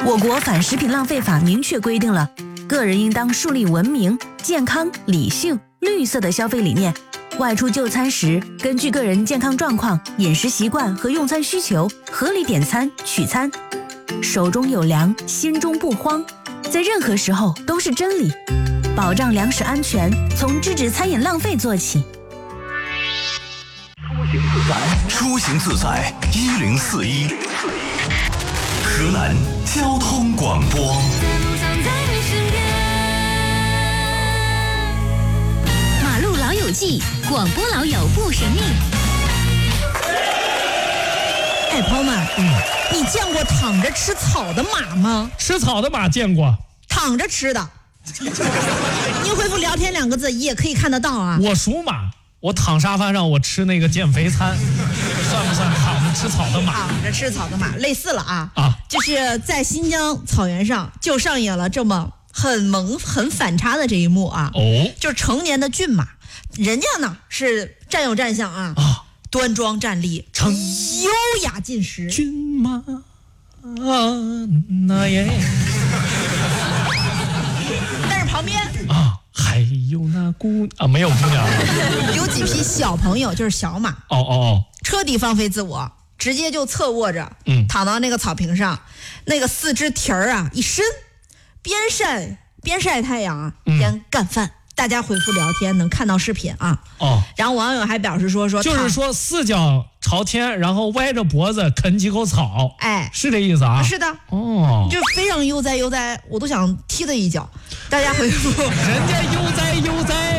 我国反食品浪费法明确规定了，个人应当树立文明、健康、理性、绿色的消费理念。外出就餐时，根据个人健康状况、饮食习惯和用餐需求，合理点餐取餐。手中有粮，心中不慌，在任何时候都是真理。保障粮食安全，从制止餐饮浪费做起。 出行自在1041，河南交通广播。 马路老友记，广播老友不神秘。 哎，朋友们，你见过躺着吃草的马吗？ 吃草的马见过， 躺着吃的。您回复聊天2个字也可以看得到啊。 我属马，我躺沙发上我吃那个减肥餐，算不算躺着吃草的马？ 躺着吃草的马类似了啊。就是在新疆草原上就上演了这么很反差的这一幕啊。就是成年的骏马，人家呢是站有站相啊，端庄站立，优雅进食。 骏马那耶。 但是旁边还有那姑没有姑娘， 有几匹小朋友，就是小马，彻底放飞自我，直接就侧卧着，躺到那个草坪上，那个4只蹄儿啊一伸，边晒太阳啊，边干饭。大家回复聊天能看到视频啊。然后网友还表示说就是说4脚朝天，然后歪着脖子啃几口草，是这意思啊？ 是的，就非常悠哉，我都想踢他一脚。大家回复， 人家悠哉，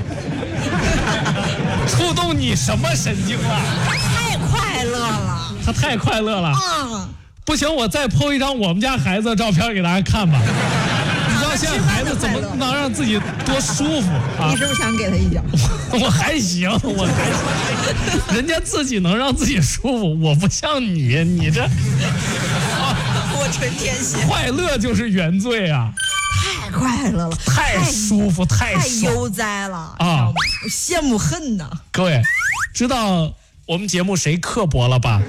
触动你什么神经了？ 太快乐了， 他太快乐了不行，我再 po 一张我们家孩子的照片给大家看吧。现在孩子怎么能让自己多舒服啊？ 你是不是想给他一脚？ 我还行，人家自己能让自己舒服，我不像你这我纯天蝎， 快乐就是原罪啊！ 太快乐了， 太舒服，太悠哉了啊！我羡慕恨呐！ 各位知道我们节目谁刻薄了吧？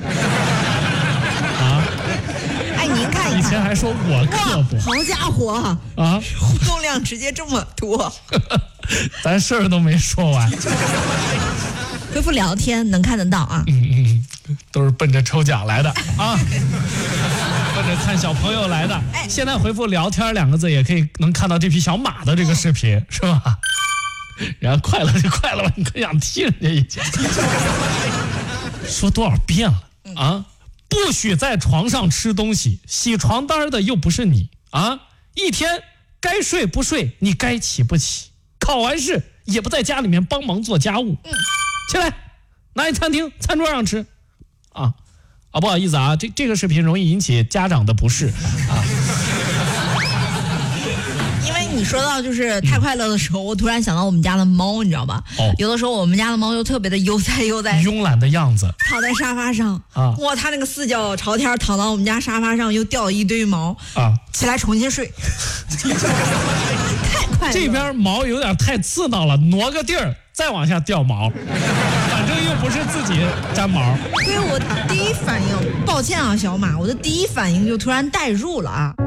您看一看， 以前还说我刻薄， 好家伙互动量直接这么多， 咱事儿都没说完。 回复聊天能看得到啊， 都是奔着抽奖来的啊，奔着看小朋友来的。现在回复聊天2个字也可以能看到这匹小马的这个视频，是吧？然后快乐就快乐吧，你可想踢人家一脚？说多少遍了啊？不许在床上吃东西，洗床单的又不是你啊！一天该睡不睡，你该起不起？考完试也不在家里面帮忙做家务，起来拿去餐桌上吃不好意思啊，这个视频容易引起家长的不适啊。 你说到就是太快乐的时候，我突然想到我们家的猫，你知道吧？有的时候我们家的猫又特别的悠哉， 慵懒的样子， 躺在沙发上哇，它那个4脚朝天躺到我们家沙发上，又掉了一堆毛起来重新睡，太快乐了。 这边毛有点太刺挠了，挪个地儿再往下掉毛，反正又不是自己粘毛。 所以我第一反应，抱歉啊小马，我的第一反应就突然代入了啊。